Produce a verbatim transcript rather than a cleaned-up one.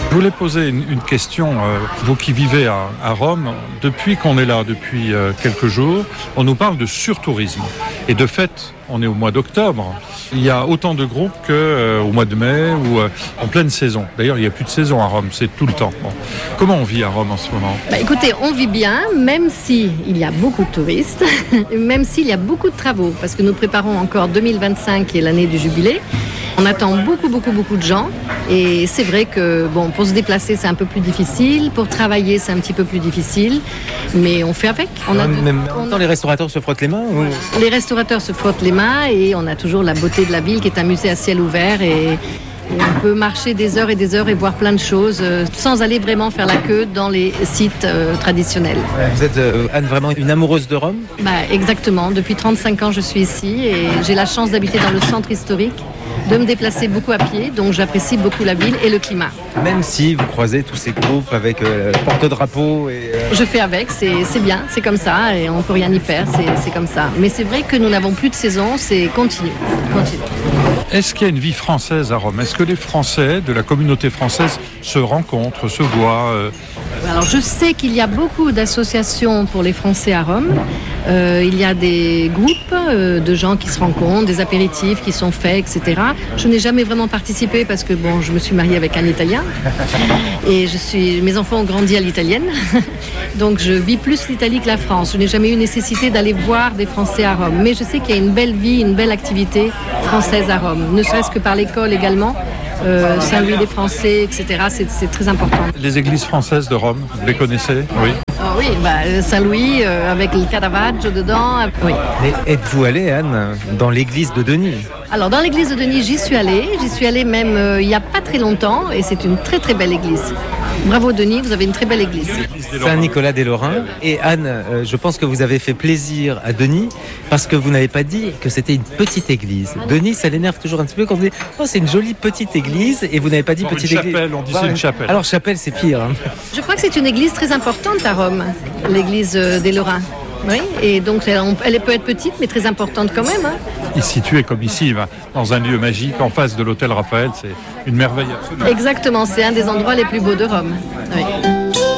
Je voulais poser une, une question, euh, vous qui vivez à, à Rome, depuis qu'on est là, depuis euh, quelques jours, on nous parle de surtourisme. Et de fait, on est au mois d'octobre, il y a autant de groupes qu'au euh, mois de mai ou euh, en pleine saison. D'ailleurs, il n'y a plus de saison à Rome, c'est tout le temps. Bon. Comment on vit à Rome en ce moment ? Bah, écoutez, on vit bien, même s'il y a beaucoup de touristes, même s'il y a beaucoup de travaux, parce que nous préparons encore deux mille vingt-cinq, qui est l'année du jubilé. On attend beaucoup, beaucoup, beaucoup de gens. Et c'est vrai que bon, pour se déplacer, c'est un peu plus difficile. Pour travailler, c'est un petit peu plus difficile. Mais on fait avec. On a de, même on temps, les restaurateurs se frottent les mains ou... Les restaurateurs se frottent les mains et on a toujours la beauté de la ville qui est un musée à ciel ouvert. Et, et on peut marcher des heures et des heures et voir plein de choses euh, sans aller vraiment faire la queue dans les sites euh, traditionnels. Vous êtes, euh, Anne, vraiment une amoureuse de Rome ? Bah, exactement. Depuis trente-cinq ans, je suis ici et j'ai la chance d'habiter dans le centre historique, de me déplacer beaucoup à pied, donc j'apprécie beaucoup la ville et le climat. Même si vous croisez tous ces groupes avec euh, porte-drapeau et... Euh... Je fais avec, c'est, c'est bien, c'est comme ça, et on ne peut rien y faire, c'est, c'est comme ça. Mais c'est vrai que nous n'avons plus de saison, c'est continu, continu. Est-ce qu'il y a une vie française à Rome ? Est-ce que les Français de la communauté française se rencontrent, se voient euh... Alors je sais qu'il y a beaucoup d'associations pour les Français à Rome. Euh, il y a des groupes euh, de gens qui se rencontrent, des apéritifs qui sont faits, et cetera. Je n'ai jamais vraiment participé parce que bon, je me suis mariée avec un Italien et je suis, mes enfants ont grandi à l'italienne, donc je vis plus l'Italie que la France. Je n'ai jamais eu nécessité d'aller voir des Français à Rome, mais je sais qu'il y a une belle vie, une belle activité française à Rome, ne serait-ce que par l'école également. Euh, Saint-Louis des Français, et cetera. C'est, c'est très important. Les églises françaises de Rome, vous les connaissez ? Oui. Oh oui, bah, Saint-Louis euh, avec le Caravaggio dedans. Oui. Mais êtes-vous allée, Anne, dans l'église de Denis ? Alors dans l'église de Denis, j'y suis allée. J'y suis allée même euh, il n'y a pas très longtemps et c'est une très très belle église. Bravo Denis, vous avez une très belle église. Saint-Nicolas des Lorrains. Et Anne, euh, je pense que vous avez fait plaisir à Denis parce que vous n'avez pas dit que c'était une petite église. Ah, Denis, ça l'énerve toujours un petit peu quand vous dites « Oh, c'est une jolie petite église » et vous n'avez pas dit bon, petite une église. Chapelle, on dit bah, c'est une chapelle. Alors chapelle, c'est pire. Hein. Je crois que c'est une église très importante à Rome, l'église des Lorrains. Oui, et donc elle peut être petite mais très importante quand même. Hein. Et située comme ici, dans un lieu magique, en face de l'hôtel Raphaël, c'est une merveille absolue. Exactement, c'est un des endroits les plus beaux de Rome. Oui.